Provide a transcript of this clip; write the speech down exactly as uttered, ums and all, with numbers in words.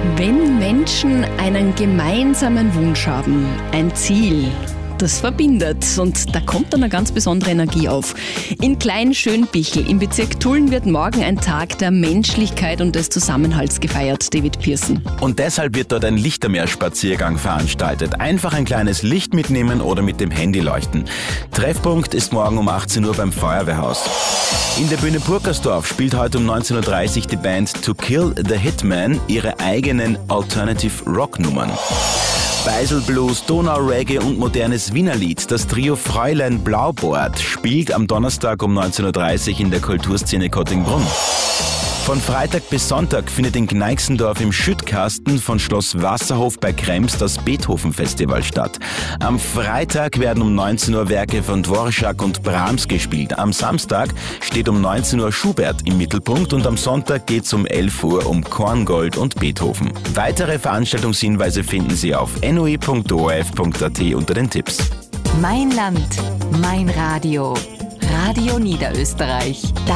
Wenn Menschen einen gemeinsamen Wunsch haben, ein Ziel, das verbindet und da kommt dann eine ganz besondere Energie auf. In Klein-Schönbichl im Bezirk Tulln wird morgen ein Tag der Menschlichkeit und des Zusammenhalts gefeiert, David Pearson. Und deshalb wird dort ein Lichtermeer-Spaziergang veranstaltet. Einfach ein kleines Licht mitnehmen oder mit dem Handy leuchten. Treffpunkt ist morgen um achtzehn Uhr beim Feuerwehrhaus. In der Bühne Burkersdorf spielt heute um neunzehn Uhr dreißig die Band To Kill the Hitman ihre eigenen Alternative Rock Nummern. Beiselblues, Donau-Reggae und modernes Wienerlied. Das Trio Fräulein Blaubord spielt am Donnerstag um neunzehn Uhr dreißig in der Kulturszene Kottingbrunn. Von Freitag bis Sonntag findet in Gneixendorf im Schüttkasten von Schloss Wasserhof bei Krems das Beethoven-Festival statt. Am Freitag werden um neunzehn Uhr Werke von Dvorak und Brahms gespielt. Am Samstag steht um neunzehn Uhr Schubert im Mittelpunkt und am Sonntag geht es um elf Uhr um Korngold und Beethoven. Weitere Veranstaltungshinweise finden Sie auf n o i punkt o r f punkt a t unter den Tipps. Mein Land, mein Radio. Radio Niederösterreich.